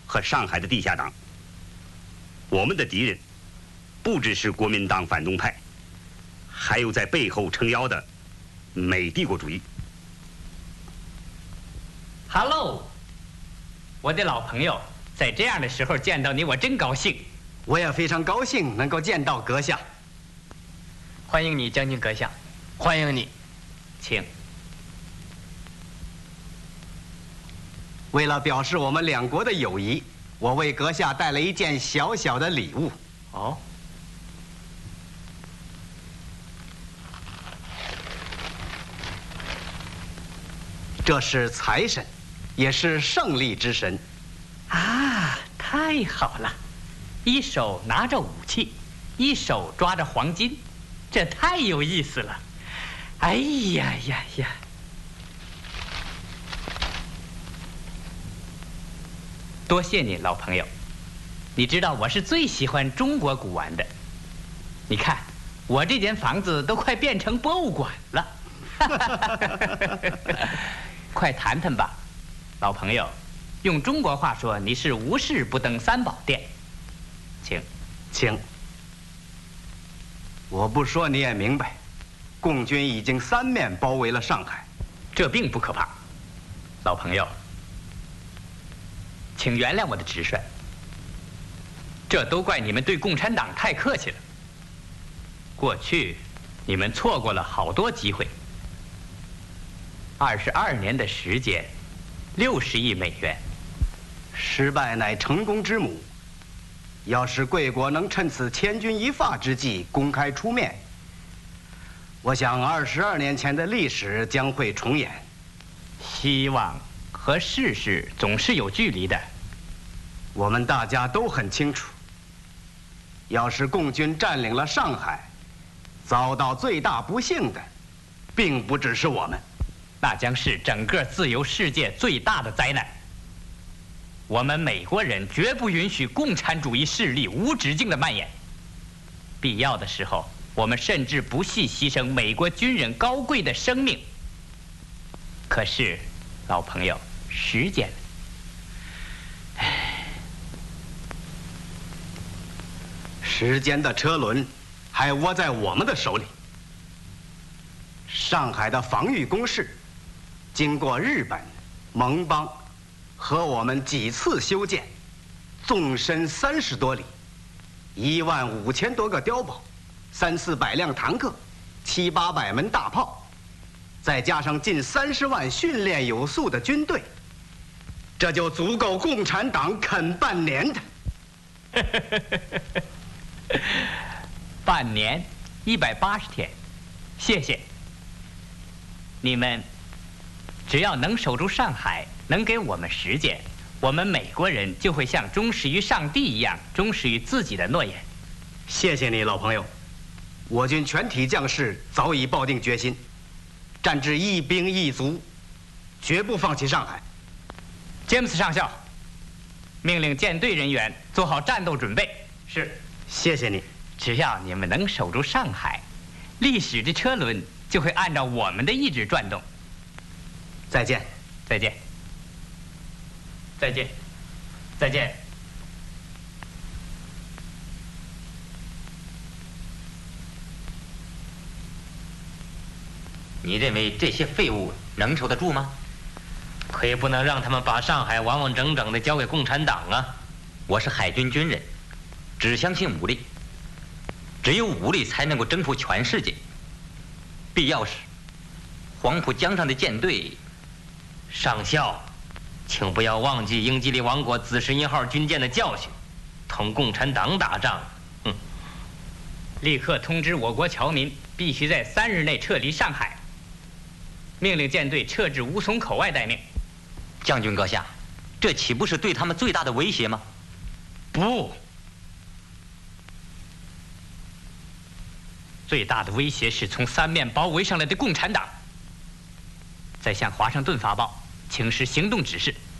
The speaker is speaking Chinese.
和上海的地下党。我们的敌人不只是国民党反动派，还有在背后撑腰的美帝国主义。 Hello， 我的老朋友，在这样的时候见到你，我真高兴。 我也非常高兴能够见到阁下。 欢迎你，将军阁下。 欢迎你， 请。 为了表示我们两国的友谊，我为阁下带了一件小小的礼物。 哦。 这是财神，也是胜利之神。 啊，太好了！一手拿着武器，一手抓着黄金，这太有意思了。哎呀呀呀！多谢你，老朋友。你知道我是最喜欢中国古玩的。你看，我这间房子都快变成博物馆了。快谈谈吧，老朋友。用中国话说，你是无事不登三宝殿。请。 我不说你也明白，共军已经三面包围了上海。 这并不可怕，老朋友。请原谅我的直率，这都怪你们对共产党太客气了。过去，你们错过了好多机会。22年的时间，60亿美元。 失败乃成功之母。要是贵国能趁此千钧一发之际公开出面，我想22年前的历史将会重演。 希望和事实总是有距离的。 我们大家都很清楚，要是共军占领了上海，遭到最大不幸的，并不只是我们， 那将是整个自由世界最大的灾难。我们美国人绝不允许共产主义势力无止境的蔓延。必要的时候，我们甚至不惜牺牲美国军人高贵的生命。可是，老朋友，时间， 时间的车轮还握在我们的手里。上海的防御工事，经过日本、盟邦和我们几次修建，纵深30多里，15000多个碉堡，300-400辆坦克，700-800门大炮，再加上近30万训练有素的军队，这就足够共产党啃半年的。 半年，180天，谢谢。你们只要能守住上海，能给我们时间，我们美国人就会像忠实于上帝一样忠实于自己的诺言。 谢谢你，老朋友。我军全体将士早已抱定决心，战至一兵一卒，绝不放弃上海。 詹姆斯上校，命令舰队人员做好战斗准备。是。 谢谢你。 只要你们能守住上海，历史的车轮就会按照我们的意志转动。 再见。 再见。再见。再见。 你认为这些废物能守得住吗？ 可也不能让他们把上海完完整整地交给共产党啊！ 我是海军军人，只相信武力，只有武力才能够征服全世界。必要时，黄浦江上的舰队， 上校，请不要忘记英吉利王国紫石1号军舰的教训，同共产党打仗， 立刻通知我国侨民，必须在3日内撤离上海。命令舰队撤至吴淞口外待命。 将军阁下，这岂不是对他们最大的威胁吗？ 不，最大的威胁是从3面包围上来的共产党。再向华盛顿发报，请示行动指示。